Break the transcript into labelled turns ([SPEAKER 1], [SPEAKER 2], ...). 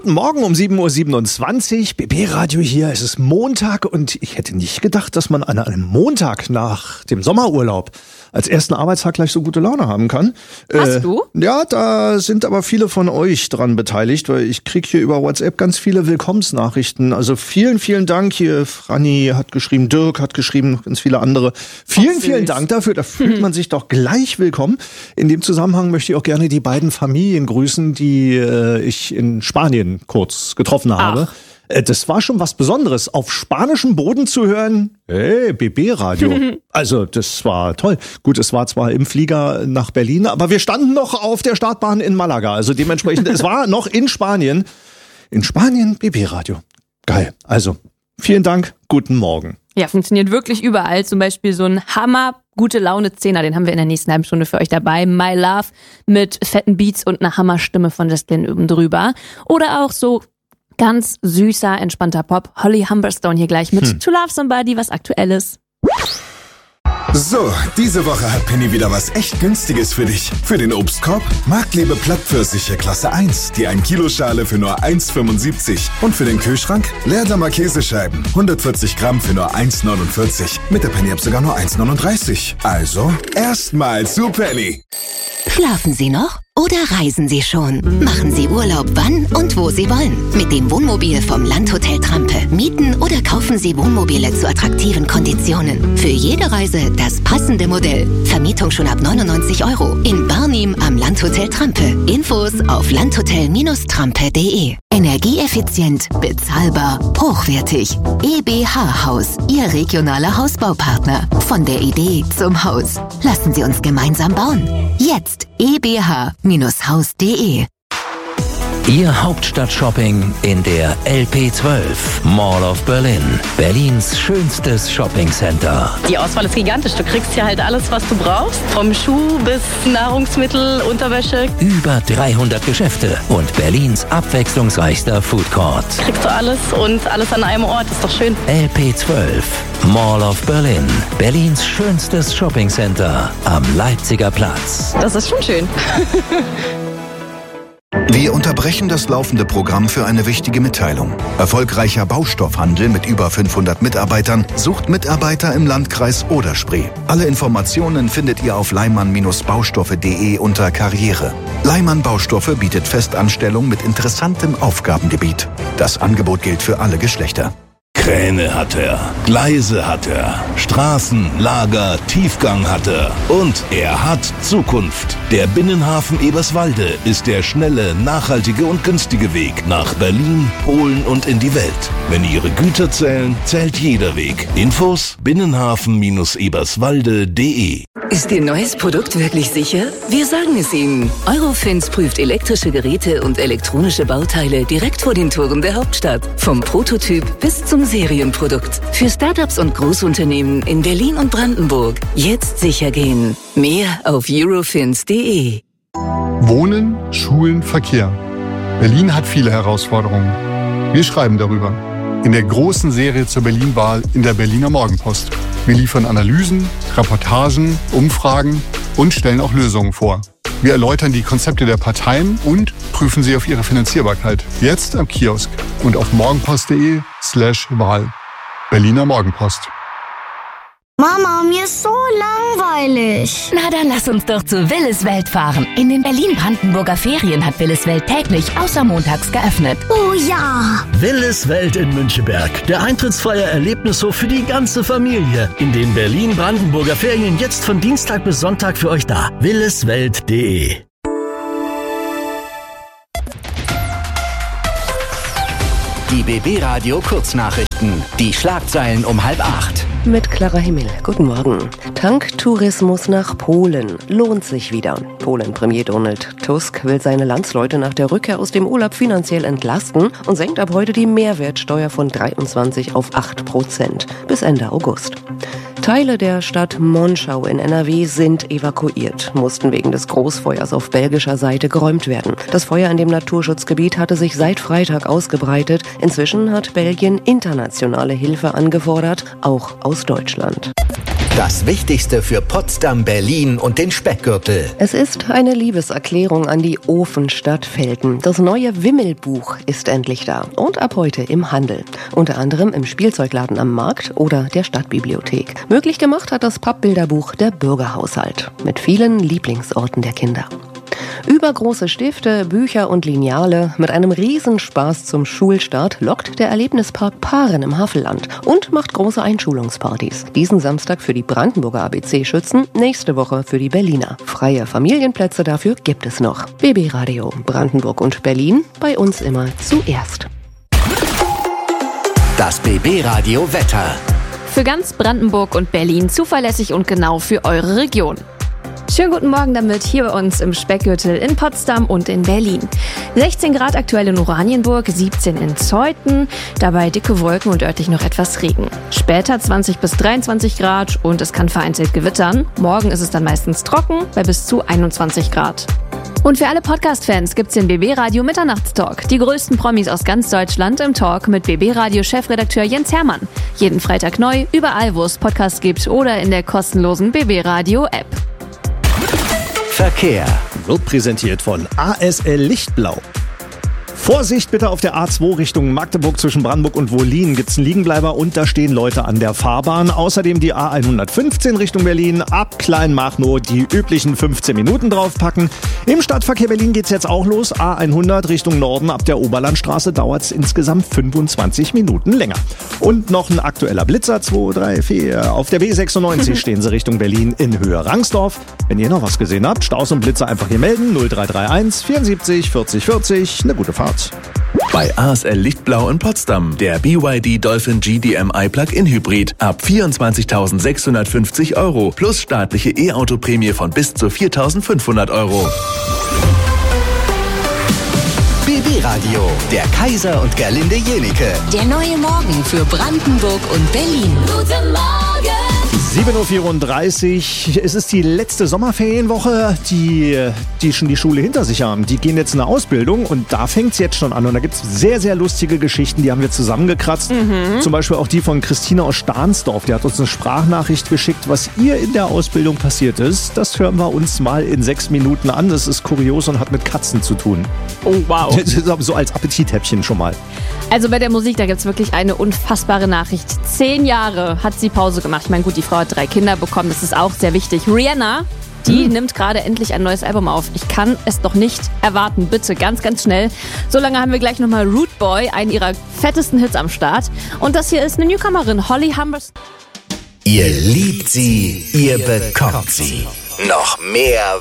[SPEAKER 1] Guten Morgen um 7.27 Uhr, BB-Radio hier. Es ist Montag und ich hätte nicht gedacht, dass man an einem Montag nach dem Sommerurlaub als ersten Arbeitstag gleich so gute Laune haben kann.
[SPEAKER 2] Hast du?
[SPEAKER 1] Ja, da sind aber viele von euch dran beteiligt, weil ich kriege hier über WhatsApp ganz viele Willkommensnachrichten. Also vielen, vielen Dank. Hier Franny hat geschrieben, Dirk hat geschrieben, ganz viele andere. Vielen Dank dafür. Da fühlt man sich doch gleich willkommen. In dem Zusammenhang möchte ich auch gerne die beiden Familien grüßen, die ich in Spanien kurz getroffen habe. Das war schon was Besonderes, auf spanischem Boden zu hören, hey, BB-Radio. Also das war toll. Gut, es war zwar im Flieger nach Berlin, aber wir standen noch auf der Startbahn in Malaga. Also dementsprechend, es war noch in Spanien. In Spanien BB-Radio. Geil. Also vielen Dank, guten Morgen.
[SPEAKER 2] Ja, funktioniert wirklich überall. Zum Beispiel so ein Hammer gute Laune Zehner, den haben wir in der nächsten halben Stunde für euch dabei. My Love mit fetten Beats und einer Hammerstimme von Justin oben drüber. Oder auch so ganz süßer, entspannter Pop. Holly Humberstone hier gleich mit To Love Somebody, was Aktuelles.
[SPEAKER 3] So, diese Woche hat Penny wieder was echt Günstiges für dich. Für den Obstkorb Marktliebe Plattpfirsiche Klasse 1, die 1-Kilo-Schale für nur 1,75. Und für den Kühlschrank Leerdammer Käsescheiben, 140 Gramm für nur 1,49. Mit der Penny-App sogar nur 1,39. Also, erstmal zu Penny.
[SPEAKER 4] Schlafen Sie noch? Oder reisen Sie schon? Machen Sie Urlaub wann und wo Sie wollen. Mit dem Wohnmobil vom Landhotel Trampe. Mieten oder kaufen Sie Wohnmobile zu attraktiven Konditionen. Für jede Reise das passende Modell. Vermietung schon ab 99 € in Barnim am Landhotel Trampe. Infos auf landhotel-trampe.de. Energieeffizient, bezahlbar, hochwertig. EBH Haus, Ihr regionaler Hausbaupartner. Von der Idee zum Haus. Lassen Sie uns gemeinsam bauen. Jetzt ebh-haus.de.
[SPEAKER 5] Ihr Hauptstadt-Shopping in der LP12 Mall of Berlin. Berlins schönstes Shoppingcenter.
[SPEAKER 6] Die Auswahl ist gigantisch. Du kriegst hier halt alles, was du brauchst. Vom Schuh bis Nahrungsmittel, Unterwäsche.
[SPEAKER 5] Über 300 Geschäfte und Berlins abwechslungsreichster Food Court.
[SPEAKER 6] Kriegst du alles und alles an einem Ort. Ist doch schön.
[SPEAKER 5] LP12 Mall of Berlin. Berlins schönstes Shoppingcenter am Leipziger Platz.
[SPEAKER 6] Das ist schon schön.
[SPEAKER 7] Wir unterbrechen das laufende Programm für eine wichtige Mitteilung. Erfolgreicher Baustoffhandel mit über 500 Mitarbeitern sucht Mitarbeiter im Landkreis Oder-Spree. Alle Informationen findet ihr auf leimann-baustoffe.de unter Karriere. Leimann Baustoffe bietet Festanstellung mit interessantem Aufgabengebiet. Das Angebot gilt für alle Geschlechter.
[SPEAKER 8] Kräne hat er, Gleise hat er, Straßen, Lager, Tiefgang hat er und er hat Zukunft. Der Binnenhafen Eberswalde ist der schnelle, nachhaltige und günstige Weg nach Berlin, Polen und in die Welt. Wenn Ihre Güter zählen, zählt jeder Weg. Infos binnenhafen-eberswalde.de.
[SPEAKER 9] Ist Ihr neues Produkt wirklich sicher? Wir sagen es Ihnen. Eurofins prüft elektrische Geräte und elektronische Bauteile direkt vor den Toren der Hauptstadt. Vom Prototyp bis zum Serienprodukt. Für Startups und Großunternehmen in Berlin und Brandenburg. Jetzt sicher gehen. Mehr auf eurofins.de.
[SPEAKER 10] Wohnen, Schulen, Verkehr. Berlin hat viele Herausforderungen. Wir schreiben darüber. In der großen Serie zur Berlin-Wahl in der Berliner Morgenpost. Wir liefern Analysen, Reportagen, Umfragen und stellen auch Lösungen vor. Wir erläutern die Konzepte der Parteien und prüfen sie auf ihre Finanzierbarkeit. Jetzt am Kiosk und auf morgenpost.de/Wahl. Berliner Morgenpost.
[SPEAKER 11] Mama, mir ist so langweilig.
[SPEAKER 4] Na, dann lass uns doch zu Willis Welt fahren. In den Berlin-Brandenburger Ferien hat Willis Welt täglich außer montags geöffnet.
[SPEAKER 11] Oh ja!
[SPEAKER 12] Willis Welt in Müncheberg. Der eintrittsfreie Erlebnishof für die ganze Familie. In den Berlin-Brandenburger Ferien jetzt von Dienstag bis Sonntag für euch da. williswelt.de.
[SPEAKER 13] Die BB-Radio Kurznachrichten. Die Schlagzeilen um 7:30.
[SPEAKER 14] Mit Clara Himmel. Guten Morgen. Tanktourismus nach Polen lohnt sich wieder. Polen-Premier Donald Tusk will seine Landsleute nach der Rückkehr aus dem Urlaub finanziell entlasten und senkt ab heute die Mehrwertsteuer von 23 auf 8% bis Ende August. Teile der Stadt Monschau in NRW sind evakuiert, mussten wegen des Großfeuers auf belgischer Seite geräumt werden. Das Feuer in dem Naturschutzgebiet hatte sich seit Freitag ausgebreitet. Inzwischen hat Belgien internationale Hilfe angefordert, auch aus Deutschland.
[SPEAKER 13] Das Wichtigste für Potsdam, Berlin und den Speckgürtel.
[SPEAKER 14] Es ist eine Liebeserklärung an die Ofenstadt Velten. Das neue Wimmelbuch ist endlich da und ab heute im Handel. Unter anderem im Spielzeugladen am Markt oder der Stadtbibliothek. Möglich gemacht hat das Pappbilderbuch der Bürgerhaushalt mit vielen Lieblingsorten der Kinder. Übergroße Stifte, Bücher und Lineale mit einem Riesenspaß zum Schulstart lockt der Erlebnispark Paaren im Havelland und macht große Einschulungspartys. Diesen Samstag für die Brandenburger ABC-Schützen, nächste Woche für die Berliner. Freie Familienplätze dafür gibt es noch. BB Radio Brandenburg und Berlin, bei uns immer zuerst.
[SPEAKER 13] Das BB Radio Wetter.
[SPEAKER 2] Für ganz Brandenburg und Berlin zuverlässig und genau für eure Region. Schönen guten Morgen damit hier bei uns im Speckgürtel in Potsdam und in Berlin. 16 Grad aktuell in Oranienburg, 17 in Zeuthen, dabei dicke Wolken und örtlich noch etwas Regen. Später 20 bis 23 Grad und es kann vereinzelt gewittern. Morgen ist es dann meistens trocken bei bis zu 21 Grad. Und für alle Podcast-Fans gibt's den BB Radio Mitternachtstalk. Die größten Promis aus ganz Deutschland im Talk mit BB Radio Chefredakteur Jens Hermann. Jeden Freitag neu, überall wo es Podcasts gibt oder in der kostenlosen BB Radio App.
[SPEAKER 13] Verkehr
[SPEAKER 1] wird präsentiert von ASL Lichtblau. Vorsicht bitte auf der A2 Richtung Magdeburg zwischen Brandenburg und Wohlin gibt's einen Liegenbleiber und da stehen Leute an der Fahrbahn. Außerdem die A115 Richtung Berlin, ab Kleinmachnow die üblichen 15 Minuten draufpacken. Im Stadtverkehr Berlin geht's jetzt auch los. A100 Richtung Norden, ab der Oberlandstraße dauert's insgesamt 25 Minuten länger. Und noch ein aktueller Blitzer, 2, 3, 4. Auf der B96 stehen sie Richtung Berlin in Höhe Rangsdorf. Wenn ihr noch was gesehen habt, Staus und Blitzer einfach hier melden. 0331 74 40 40. Eine gute Fahrt.
[SPEAKER 15] Bei ASL Lichtblau in Potsdam der BYD Dolphin GDMI Plug-in Hybrid ab 24.650 € plus staatliche E-Auto-Prämie von bis zu 4.500 €.
[SPEAKER 13] BB Radio, der Kaiser und Gerlinde Jenike.
[SPEAKER 4] Der neue Morgen für Brandenburg und Berlin. Guten Morgen!
[SPEAKER 1] 7.34 Uhr. Es ist die letzte Sommerferienwoche, die schon die Schule hinter sich haben. Die gehen jetzt in eine Ausbildung und da fängt es jetzt schon an. Und da gibt es sehr, sehr lustige Geschichten, die haben wir zusammengekratzt. Zum Beispiel auch die von Christina aus Stahnsdorf. Die hat uns eine Sprachnachricht geschickt, was ihr in der Ausbildung passiert ist. Das hören wir uns mal in 6 Minuten an. Das ist kurios und hat mit Katzen zu tun.
[SPEAKER 2] Oh, wow.
[SPEAKER 1] Das ist so als Appetithäppchen schon mal.
[SPEAKER 2] Also bei der Musik, da gibt es wirklich eine unfassbare Nachricht. 10 Jahre hat sie Pause gemacht. Ich meine, gut, die Frau hat 3 Kinder bekommen, das ist auch sehr wichtig. Rihanna, die nimmt gerade endlich ein neues Album auf. Ich kann es doch nicht erwarten. Bitte, ganz, ganz schnell. So lange haben wir gleich nochmal Root Boy, einen ihrer fettesten Hits am Start. Und das hier ist eine Newcomerin, Holly Humberstone.
[SPEAKER 13] Ihr liebt sie, ihr bekommt sie. Noch mehr